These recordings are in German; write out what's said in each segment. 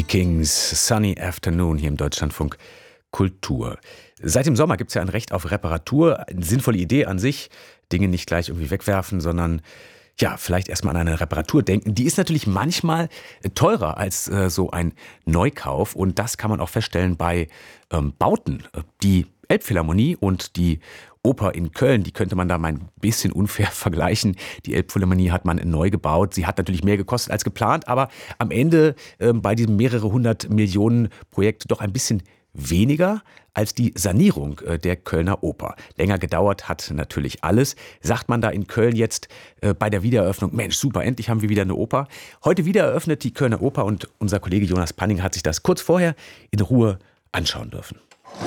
Kings, Sunny Afternoon hier im Deutschlandfunk Kultur. Seit dem Sommer gibt es ja ein Recht auf Reparatur. Eine sinnvolle Idee an sich, Dinge nicht gleich irgendwie wegwerfen, sondern ja, vielleicht erstmal an eine Reparatur denken. Die ist natürlich manchmal teurer als so ein Neukauf. Und das kann man auch feststellen bei Bauten. Die Elbphilharmonie und die Oper in Köln, die könnte man da mal ein bisschen unfair vergleichen. Die Elbphilharmonie hat man neu gebaut. Sie hat natürlich mehr gekostet als geplant, aber am Ende bei diesem mehrere 100 Millionen Projekt doch ein bisschen weniger als die Sanierung der Kölner Oper. Länger gedauert hat natürlich alles. Sagt man da in Köln jetzt bei der Wiedereröffnung, Mensch, super, endlich haben wir wieder eine Oper. Heute wieder eröffnet die Kölner Oper und unser Kollege Jonas Panning hat sich das kurz vorher in Ruhe anschauen dürfen.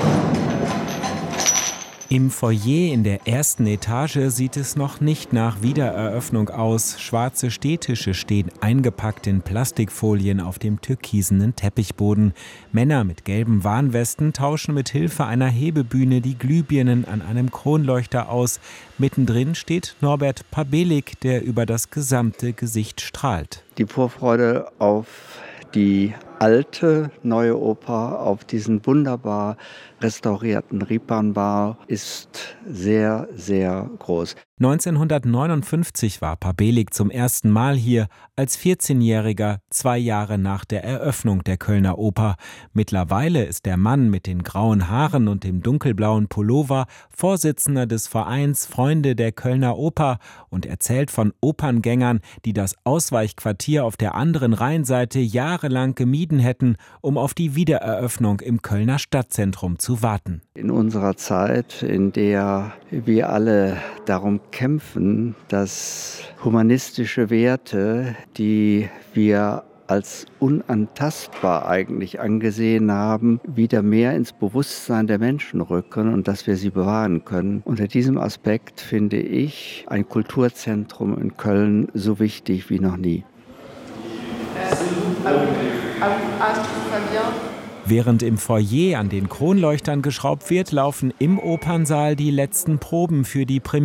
Im Foyer in der ersten Etage sieht es noch nicht nach Wiedereröffnung aus. Schwarze Stehtische stehen eingepackt in Plastikfolien auf dem türkisenen Teppichboden. Männer mit gelben Warnwesten tauschen mit Hilfe einer Hebebühne die Glühbirnen an einem Kronleuchter aus. Mittendrin steht Norbert Pabelig, der über das gesamte Gesicht strahlt. Die Vorfreude auf die alte neue Oper, auf diesen wunderbar restaurierten Ripanbau ist sehr, sehr groß. 1959 war Pabelig zum ersten Mal hier, als 14-Jähriger, 2 Jahre nach der Eröffnung der Kölner Oper. Mittlerweile ist der Mann mit den grauen Haaren und dem dunkelblauen Pullover Vorsitzender des Vereins Freunde der Kölner Oper und erzählt von Operngängern, die das Ausweichquartier auf der anderen Rheinseite jahrelang gemieden hätten, um auf die Wiedereröffnung im Kölner Stadtzentrum zu warten. In unserer Zeit, in der wir alle darum kämpfen, dass humanistische Werte, die wir als unantastbar eigentlich angesehen haben, wieder mehr ins Bewusstsein der Menschen rücken und dass wir sie bewahren können. Unter diesem Aspekt finde ich ein Kulturzentrum in Köln so wichtig wie noch nie. Während im Foyer an den Kronleuchtern geschraubt wird, laufen im Opernsaal die letzten Proben für die Premiere.